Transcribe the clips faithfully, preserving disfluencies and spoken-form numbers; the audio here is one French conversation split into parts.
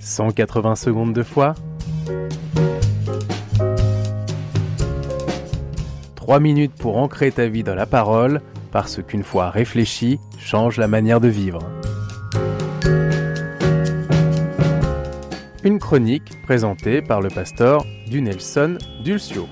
cent quatre-vingts secondes de foi. trois minutes pour ancrer ta vie dans la parole, parce qu'une foi réfléchie change la manière de vivre. Une chronique présentée par le pasteur Dunelson Dulcio.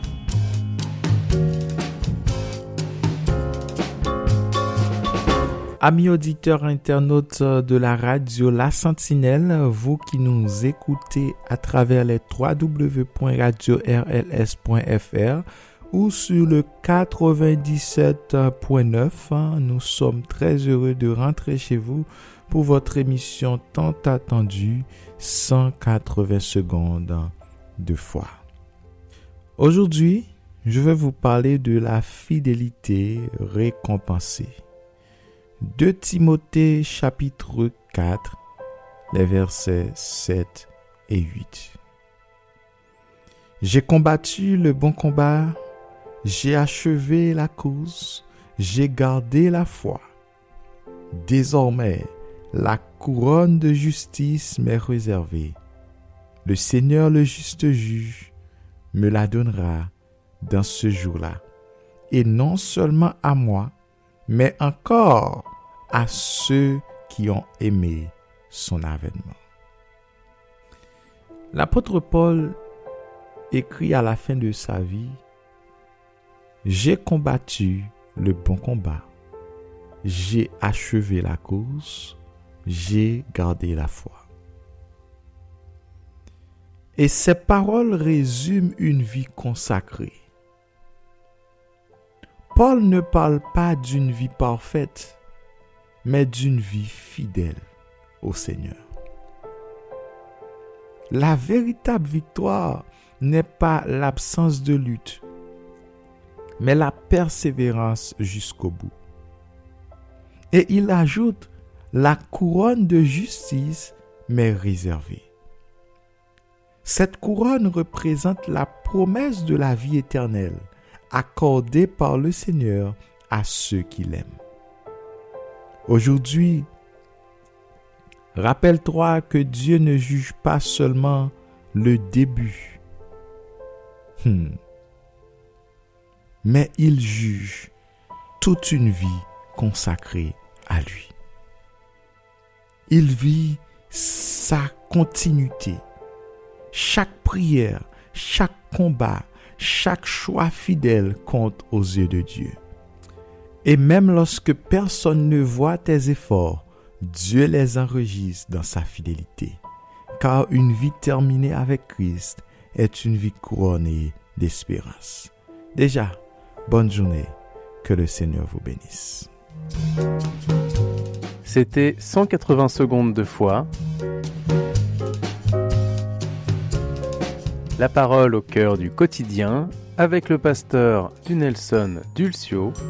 Amis auditeurs internautes de la radio La Sentinelle, vous qui nous écoutez à travers les w w w point radio r l s point f r ou sur le quatre-vingt-dix-sept point neuf, nous sommes très heureux de rentrer chez vous pour votre émission tant attendue, cent quatre-vingts secondes de foi. Aujourd'hui, je vais vous parler de la fidélité récompensée. deux Timothée chapitre quatre, les versets sept et huit. J'ai combattu le bon combat, j'ai achevé la course, j'ai gardé la foi. Désormais, la couronne de justice m'est réservée. Le Seigneur, le juste juge, me la donnera dans ce jour-là. Et non seulement à moi, mais encore à ceux qui ont aimé son avènement. L'apôtre Paul écrit à la fin de sa vie: j'ai combattu le bon combat, j'ai achevé la course, j'ai gardé la foi. Et ces paroles résument une vie consacrée. Paul ne parle pas d'une vie parfaite, mais d'une vie fidèle au Seigneur. La véritable victoire n'est pas l'absence de lutte, mais la persévérance jusqu'au bout. Et il ajoute: la couronne de justice m'est réservée. Cette couronne représente la promesse de la vie éternelle, accordée par le Seigneur à ceux qui l'aiment. Aujourd'hui, rappelle-toi que Dieu ne juge pas seulement le début, hmm. mais il juge toute une vie consacrée à lui. Il vit sa continuité. Chaque prière, chaque combat, chaque choix fidèle compte aux yeux de Dieu. Et même lorsque personne ne voit tes efforts, Dieu les enregistre dans sa fidélité. Car une vie terminée avec Christ est une vie couronnée d'espérance. Déjà, bonne journée. Que le Seigneur vous bénisse. C'était cent quatre-vingts secondes de foi. La parole au cœur du quotidien avec le pasteur Dunelson Dulcio.